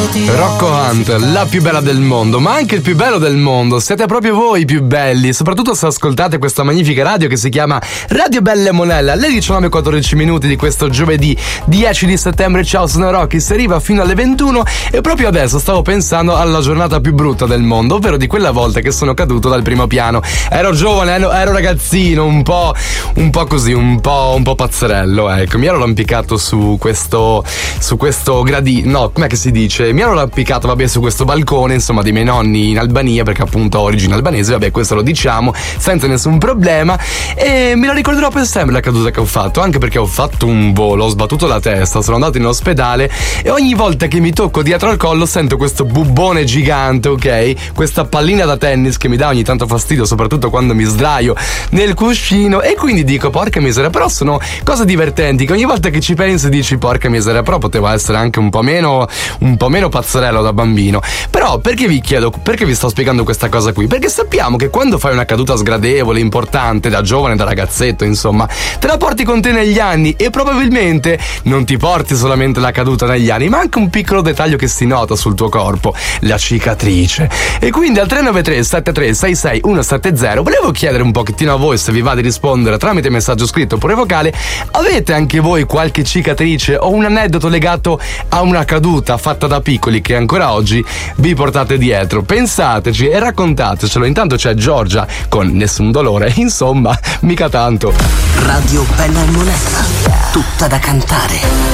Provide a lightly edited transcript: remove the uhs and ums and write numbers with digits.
Rocco Hunt, la più bella del mondo, ma anche il più bello del mondo. Siete proprio voi i più belli, soprattutto se ascoltate questa magnifica radio che si chiama Radio Belle Monella. Alle 19:14 di questo giovedì 10 di settembre. Ciao, sono Rocky, si arriva fino alle 21 e proprio adesso stavo pensando alla giornata più brutta del mondo, ovvero di quella volta che sono caduto dal primo piano. Ero giovane, ero ragazzino, un po' così, un po' pazzerello, ecco. Mi ero arrampicato su questo gradino, no, com'è che si dice? Mi ero arrampicato, vabbè, su questo balcone, insomma, dei miei nonni in Albania, perché appunto ho origine albanese, vabbè, questo lo diciamo senza nessun problema, e me la ricorderò per sempre la caduta che ho fatto, anche perché ho fatto un volo, ho sbattuto la testa, sono andato in ospedale e ogni volta che mi tocco dietro al collo sento questo bubbone gigante, ok? Questa pallina da tennis che mi dà ogni tanto fastidio, soprattutto quando mi sdraio nel cuscino, e quindi dico, porca miseria, però sono cose divertenti che ogni volta che ci pensi dici, porca miseria, però poteva essere anche un po' meno pazzerello da bambino. Però perché vi chiedo, perché vi sto spiegando questa cosa qui? Perché sappiamo che quando fai una caduta sgradevole, importante, da giovane, da ragazzetto, insomma, te la porti con te negli anni, e probabilmente non ti porti solamente la caduta negli anni, ma anche un piccolo dettaglio che si nota sul tuo corpo, la cicatrice. E quindi al 393 73 66 170 volevo chiedere un pochettino a voi, se vi va di rispondere tramite messaggio scritto oppure vocale, avete anche voi qualche cicatrice o un aneddoto legato a una caduta fatta da piccoli che ancora oggi vi portate dietro? Pensateci e raccontatecelo. Intanto c'è Giorgia con Nessun dolore, insomma, mica tanto. Radio Bella e Monella, tutta da cantare.